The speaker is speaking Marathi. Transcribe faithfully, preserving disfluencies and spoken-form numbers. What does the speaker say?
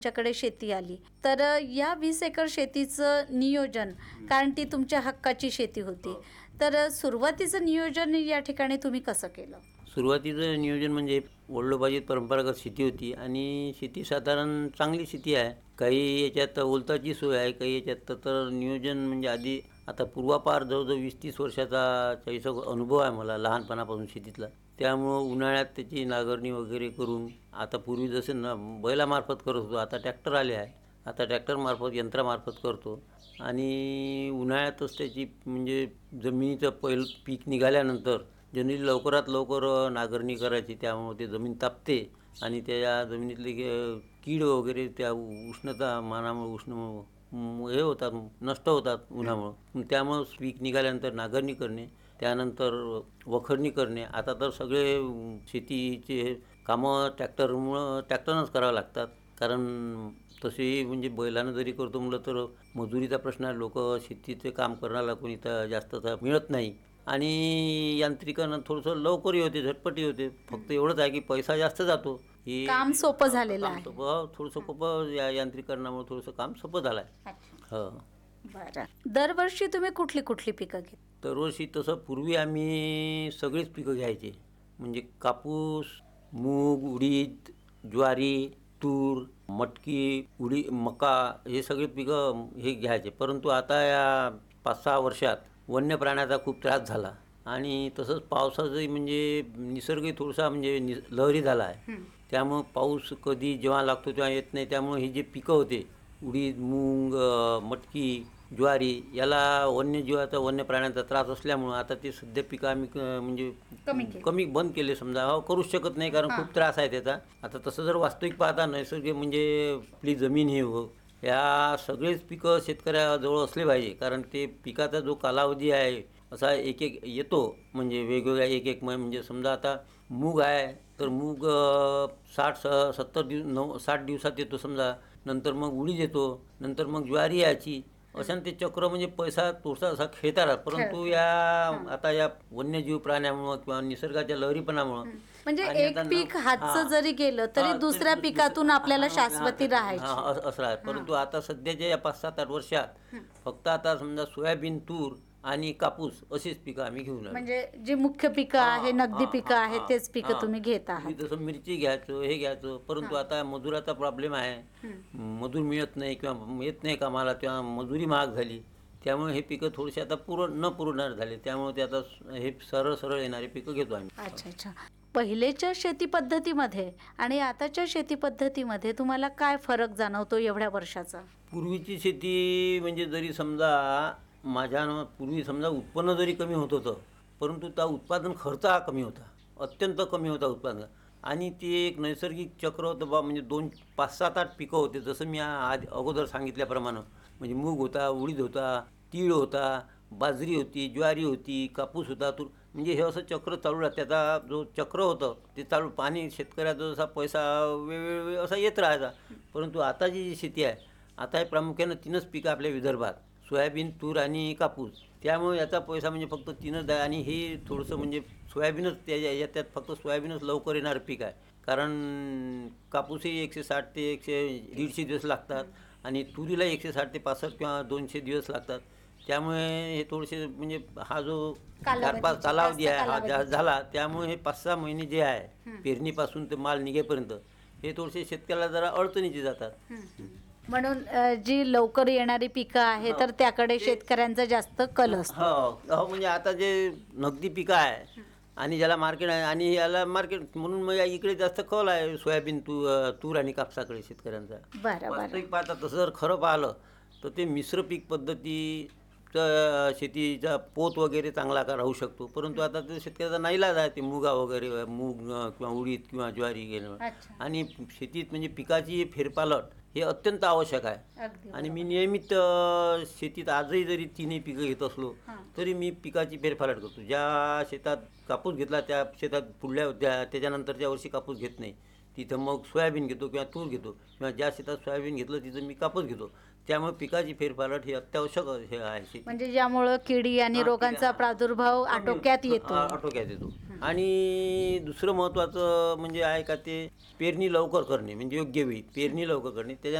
तुमच्याकडे शेती आली तर अ, या वीस एकर शेतीचं नियोजन, कारण ती तुमच्या हक्काची शेती होती, तर अ, सुरुवातीचं नियोजन या ठिकाणी तुम्ही कसं केलं? सुरुवातीचं नियोजन म्हणजे वडिलोपार्जित परंपरागत शेती होती आणि शेती साधारण चांगली शेती आहे. काही याच्यात ओलताची सोय आहे, काही याच्यात तर तर नियोजन म्हणजे आधी आता पूर्वापार जवळजवळ वीस तीस वर्षाचा चाळीस अनुभव आहे मला लहानपणापासून शेतीतला. त्यामुळं उन्हाळ्यात त्याची नांगरणी वगैरे करून, आता पूर्वी जसे न बैलामार्फत करत होतो, आता ट्रॅक्टर आले आहे. आता ट्रॅक्टरमार्फत यंत्रामार्फत करतो आणि उन्हाळ्यातच त्याची म्हणजे जमिनीचं पहिलं पीक निघाल्यानंतर जनरली लवकरात लवकर अ, नांगरणी करायची. त्यामुळे ते जमीन तापते आणि त्या जमिनीतले गे- कीड वगैरे त्या उ- उष्णता मानामुळे उष्ण म- हे होतात, नष्ट होतात उन्हामुळं. त्यामुळं पीक निघाल्यानंतर नांगरणी करणे, त्यानंतर वखरणी करणे. आता तर सगळे अ, शेतीचे कामं ट्रॅक्टरमुळं ट्रॅक्टरनंच करावं लागतात. कारण तसेही म्हणजे बैलानं जरी करतो म्हटलं तर मजुरीचा प्रश्न आहे. लोक शेतीचे काम करण्याला कोणी तर जास्त तर मिळत नाही आणि यांत्रिकीकरण थोडंसं लवकरही होते, झटपटही होते. फक्त एवढंच आहे की पैसा जास्त जातो. हे काम सोपं झालेलं काम आहे. सोपं, हो, थोडं सोपं या यांत्रिकीकरणामुळे थोडंसं काम सोपं झालं आहे. हो. बरं. दरवर्षी तुम्ही कुठली कुठली पिकं घेत? दरवर्षी तसं पूर्वी आम्ही सगळीच पिकं घ्यायचे. म्हणजे कापूस, मूग, उडीद, ज्वारी, तूर, मटकी, उडी मका हे सगळे पिकं हे घ्यायचे. परंतु आता या पाच सहा वर्षात वन्य प्राण्याचा खूप त्रास झाला आणि तसंच पावसाचंही म्हणजे निसर्गही थोडासा म्हणजे नि लहरी झाला आहे. त्यामुळं पाऊस कधी जेव्हा लागतो तेव्हा येत नाही. त्यामुळे ही जी पिकं होते उडीद, मूग, अ, मटकी, ज्वारी याला वन्यजीवाचा, वन्य प्राण्यांचा त्रास असल्यामुळं आता ते सध्या पिकं आम्ही क म्हणजे कमी केली. कमी बंद केले समजा. हो, करूच शकत नाही कारण खूप त्रास आहे त्याचा. आता तसं जर वास्तविक पाहता नैसर्गिक म्हणजे आपली जमीन हे हो ह्या सगळेच पिकं शेतकऱ्याजवळ असले पाहिजे. कारण ते पिकाचा जो कालावधी आहे असा एक एक येतो म्हणजे वेगवेगळ्या एक एक म- म्हणजे समजा आता मूग आहे तर मूग अ, साठ स सत्तर दिव नऊ साठ दिवसात येतो समजा. नंतर मग उडीद येतो, नंतर मग ज्वारी यायची. अशाने ते चक्र म्हणजे पैसा थोडासा असा खेळता राहत. परंतु या आता या वन्यजीव प्राण्यामुळं किंवा निसर्गाच्या लहरीपणामुळं म्हणजे आणि एक आता न पीक हातचं हां. जरी गेलं तरी हां, दुसऱ्या दुस- पिकातून हां, आपल्याला हां, शाश्वती हां, राहायची. हां, असं असं आहे. परंतु आता सध्याच्या या पाच सात आठ वर्षात फक्त आता समजा सोयाबीन, तूर आणि कापूस अशीच पिकं आम्ही घेऊन आलो. म्हणजे जी मुख्य पिकं हां, आहे, नगदी हां, पिकं हां, आहे, हां, तेच पिकं हां. तुम्ही घेत पूर्वी आहात. जसं मिरची घ्यायचो, हे घ्यायचो. परंतु आता मजुराचा प्रॉब्लेम आहे. मजूर मिळत नाही किंवा येत नाही कामाला किंवा मजुरी महाग झाली. त्यामुळे हे पिकं थोडीशी आता पूर न पुरणार झाले. त्यामुळे ते आता स- हे सरळ सरळ येणारे पिकं घेतो आम्ही. अच्छा अच्छा. पहिलेच्या शेती पद्धतीमध्ये आणि आताच्या शेती पद्धतीमध्ये तुम्हाला काय फरक जाणवतो एवढ्या वर्षाचा? पूर्वीची शेती म्हणजे जरी समजा माझ्या न- पूर्वी समजा उत्पन्न जरी कमी होत होतं, परंतु त्या उत्पादन खर्च हा कमी होता, अत्यंत कमी होता उत्पादन. आणि ते एक नैसर्गिक चक्र होतं बा. म्हणजे दोन पाच सात आठ पिकं होते जसं मी आ- आधी अगोदर सांगितल्याप्रमाणे. म्हणजे मूग होता, उडीद होता, तीळ होता, बाजरी होती, ज्वारी होती, कापूस होता, तूर. म्हणजे हे असं चक्र चालू राहतं. त्याचा जो चक्र होतं ते चालू पाणी शेतकऱ्याचा जसा पैसा वेळोवेळी असा येत राहायचा. परंतु आता जी शेती आहे आता हे प्रामुख्यानं तीनच पिकं आपल्या विदर्भात, सोयाबीन, तूर आणि कापूस. त्यामुळे याचा पैसा म्हणजे फक्त तीनच आहे आणि हे थोडंसं म्हणजे सोयाबीनच त्या या- याच्यात फक्त सोयाबीनच लवकर येणारं पीक आहे. कारण कापूसही एकशे साठ ते एकशे दीडशे दिवस लागतात आणि तुरीला एकशे साठ ते पासष्ट किंवा दोनशे दिवस लागतात. त्यामुळे हे थोडेसे म्हणजे हा जो चार पाच कालावधीचे, कालावधी जास्त आहे हा जा कालावधीचे. झाला. त्यामुळे हे पाच सहा महिने जे आहे पेरणीपासून ते माल निघेपर्यंत हे थोडेसे शेतकऱ्याला जरा अडचणीचे जातात. म्हणून अ, जी लवकर येणारी पिकं आहे तर त्याकडे शेतकऱ्यांचा जास्त कल असतो. हो हो. म्हणजे आता जे नगदी पिकं आहे आणि ज्याला मार्केट आहे आणि याला मार्केट म्हणून मग या इकडे जास्त कल आहे सोयाबीन, तू तूर आणि कापसाकडे शेतकऱ्यांचा. बरं बरं. वास्तविक पाहता तसं जर खरं पाहिलं तर ते मिश्र पीक पद्धतीचं शेतीचा पोत वगैरे चांगला का राहू शकतो. परंतु आता ते शेतकऱ्याचा नाईलाज आहे. ते मुगा वगैरे मूग अ, किंवा उडीद किंवा ज्वारी घेणं अच्छा. आणि शेतीत म्हणजे पिकाची फेरपालट हे अत्यंत आवश्यक आहे. अगदी आणि मी बरोबर. नियमित अ, शेतीत आजही जरी तिन्ही पिकं घेत असलो हां. तरी मी पिकाची फेरफालट करतो. ज्या शेतात कापूस घेतला त्या शेतात पुढल्या त्या त्याच्यानंतरच्या वर्षी कापूस घेत नाही. तिथं मग सोयाबीन घेतो किंवा तूर घेतो किंवा ज्या शेतात सोयाबीन घेतलं तिथं मी कापूस घेतो. त्यामुळे पिकाची फेरफालट ही अत्यावश्यक हे आहे शेती. म्हणजे ज्यामुळं किडी आणि हां, रोगांचा हां. प्रादुर्भाव कमी- आटोक्यात हां, येतो. आटोक्यात येतो. आणि दुसरं महत्त्वाचं म्हणजे आहे का ते पेरणी लवकर करणे म्हणजे योग्य वेळी पेरणी लवकर करणे त्याच्या